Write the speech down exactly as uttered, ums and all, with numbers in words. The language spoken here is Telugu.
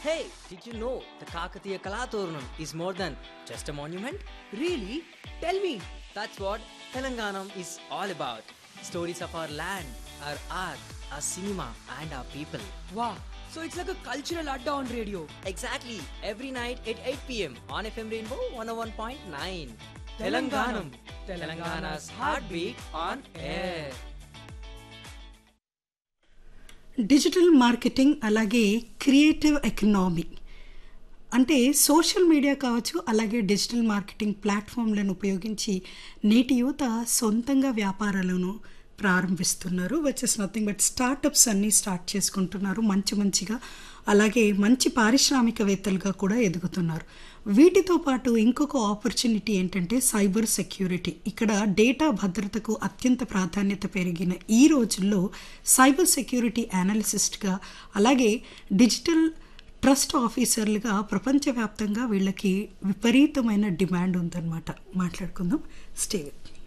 Hey, did you know the Kakatiya Kalatooranam is more than just a monument? Really? Tell me. That's what Telanganam is all about. Stories of our land, our art, our cinema, and our people. Wow. So it's like a cultural adda on radio. Exactly. Every night at eight p.m. on F M Rainbow one oh one point nine. Telanganam. Telanganam. Telangana's heartbeat on air. Digital marketing అలాగే క్రియేటివ్ ఎకనామీ అంటే సోషల్ మీడియా కావచ్చు, అలాగే డిజిటల్ మార్కెటింగ్ ప్లాట్ఫామ్లను ఉపయోగించి నేటి యువత సొంతంగా వ్యాపారాలను ప్రారంభిస్తున్నారు. Which is nothing but startups అన్నీ స్టార్ట్ చేసుకుంటున్నారు మంచి మంచిగా. అలాగే మంచి పారిశ్రామికవేత్తలుగా కూడా ఎదుగుతున్నారు. వీటితో పాటు ఇంకొక ఆపర్చునిటీ ఏంటంటే సైబర్ సెక్యూరిటీ. ఇక్కడ డేటా భద్రతకు అత్యంత ప్రాధాన్యత పెరిగిన ఈ రోజుల్లో సైబర్ సెక్యూరిటీ అనలిసిస్ట్గా అలాగే డిజిటల్ ట్రస్ట్ ఆఫీసర్లుగా ప్రపంచవ్యాప్తంగా వీళ్ళకి విపరీతమైన డిమాండ్ ఉందన్నమాట. మాట్లాడుకుందాం. Stay with me.